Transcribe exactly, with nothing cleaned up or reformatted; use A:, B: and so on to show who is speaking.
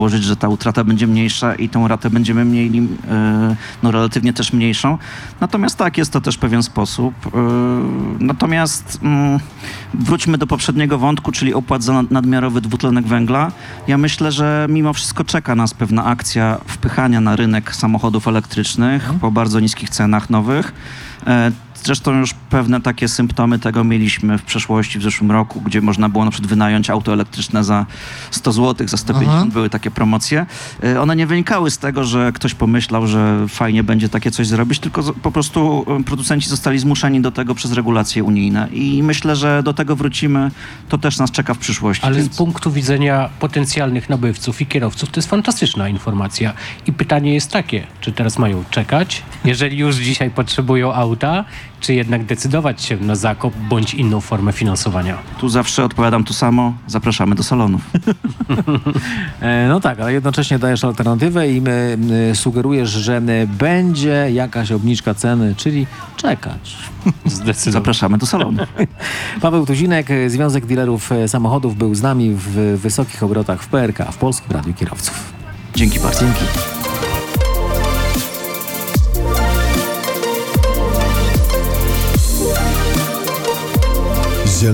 A: założyć, że ta utrata będzie mniejsza i tą ratę będziemy mieli yy, no, relatywnie też mniejszą. Natomiast tak, jest to też pewien sposób. Yy, natomiast yy, wróćmy do poprzedniego wątku, czyli opłat za nadmiarowy dwutlenek węgla. Ja myślę, że mimo wszystko czeka nas pewna akcja wpychania na rynek samochodów elektrycznych hmm. po bardzo niskich cenach nowych. Yy, Zresztą już pewne takie symptomy tego mieliśmy w przeszłości, w zeszłym roku, gdzie można było na przykład wynająć auto elektryczne za sto złotych, za sto pięćdziesiąt. Aha. Były takie promocje. One nie wynikały z tego, że ktoś pomyślał, że fajnie będzie takie coś zrobić, tylko po prostu producenci zostali zmuszeni do tego przez regulacje unijne. I myślę, że do tego wrócimy. To też nas czeka w przyszłości.
B: Ale
A: Więc...
B: z punktu widzenia potencjalnych nabywców i kierowców to jest fantastyczna informacja. I pytanie jest takie, czy teraz mają czekać, jeżeli już dzisiaj potrzebują auta, czy jednak decydować się na zakup bądź inną formę finansowania?
A: Tu zawsze odpowiadam to samo. Zapraszamy do salonów.
C: No tak, ale jednocześnie dajesz alternatywę i my, y, sugerujesz, że będzie jakaś obniżka ceny, czyli czekać.
B: Zdecydowanie.
A: Zapraszamy do salonów.
C: Paweł Tuzinek, Związek Dealerów Samochodów, był z nami w Wysokich Obrotach w P R K, w Polskim Radiu Kierowców.
A: Dzięki bardzo.
C: Dzięki.